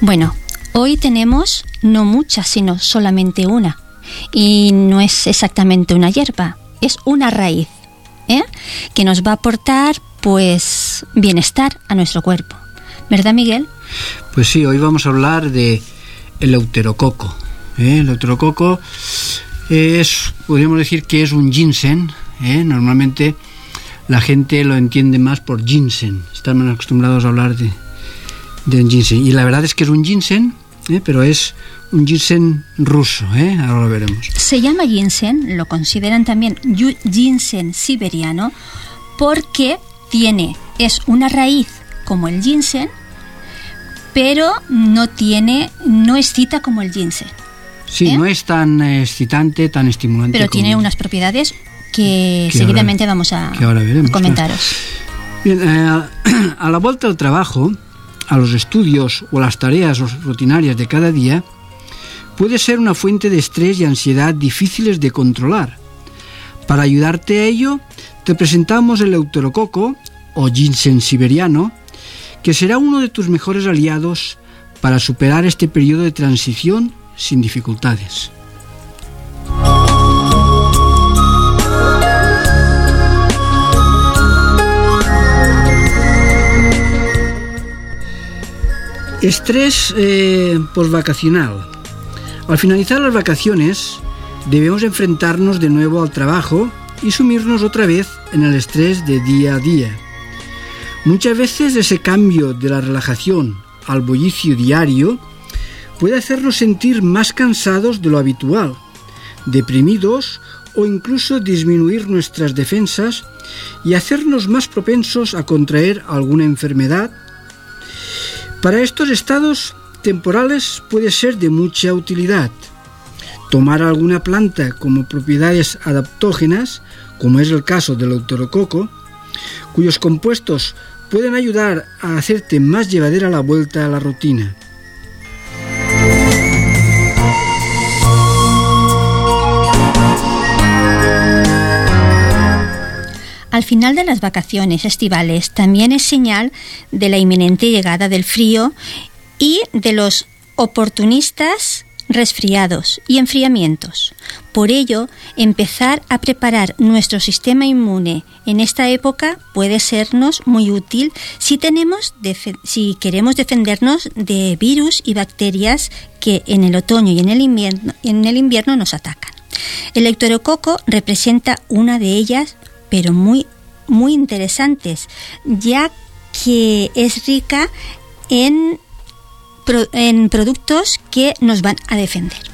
Bueno, hoy tenemos no muchas, sino solamente una. Y no es exactamente una hierba, es una raíz, que nos va a aportar, pues, bienestar a nuestro cuerpo. ¿Verdad, Miguel? Pues sí, hoy vamos a hablar de el Eleuterococo. El Eleuterococo podríamos decir que es un ginseng. Normalmente la gente lo entiende más por ginseng. Están más acostumbrados a hablar de ginseng. Y la verdad es que es un ginseng, pero es un ginseng ruso. Ahora lo veremos. Se llama ginseng, lo consideran también ginseng siberiano, porque es una raíz como el ginseng, pero no excita como el ginseng. Sí, no es tan excitante, tan estimulante. Pero tiene unas propiedades que seguidamente vamos a comentaros. Bien, a la vuelta al trabajo, a los estudios o a las tareas rutinarias de cada día, puede ser una fuente de estrés y ansiedad difíciles de controlar. Para ayudarte a ello, te presentamos el Eleuterococo o ginseng siberiano, que será uno de tus mejores aliados para superar este periodo de transición sin dificultades. Estrés postvacacional. Al finalizar las vacaciones, debemos enfrentarnos de nuevo al trabajo y sumirnos otra vez en el estrés de día a día. Muchas veces ese cambio de la relajación al bullicio diario puede hacernos sentir más cansados de lo habitual, deprimidos o incluso disminuir nuestras defensas y hacernos más propensos a contraer alguna enfermedad. Para estos estados temporales puede ser de mucha utilidad tomar alguna planta con propiedades adaptógenas, como es el caso del Eleuterococo, cuyos compuestos pueden ayudar a hacerte más llevadera la vuelta a la rutina. Al final de las vacaciones estivales también es señal de la inminente llegada del frío y de los oportunistas resfriados y enfriamientos. Por ello, empezar a preparar nuestro sistema inmune en esta época puede sernos muy útil si queremos defendernos de virus y bacterias que en el otoño y en el invierno nos atacan. El Eleuterococo representa una de ellas, pero muy, muy interesantes, ya que es rica en productos que nos van a defender.